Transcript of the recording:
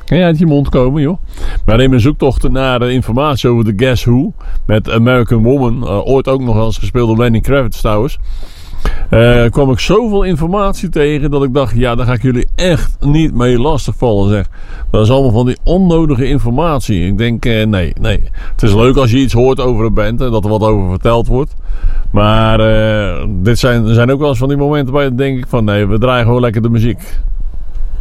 Kan je uit je mond komen, joh. Maar in mijn zoektochten naar informatie over de Guess Who met American Woman, ooit ook nog wel eens gespeeld door Lenny Kravitz trouwens, kwam ik zoveel informatie tegen dat ik dacht, ja, daar ga ik jullie echt niet mee lastigvallen, zeg. Dat is allemaal van die onnodige informatie. Ik denk, nee. Het is leuk als je iets hoort over een band en dat er wat over verteld wordt. Maar er zijn ook wel eens van die momenten waar je denk ik van, nee, we draaien gewoon lekker de muziek.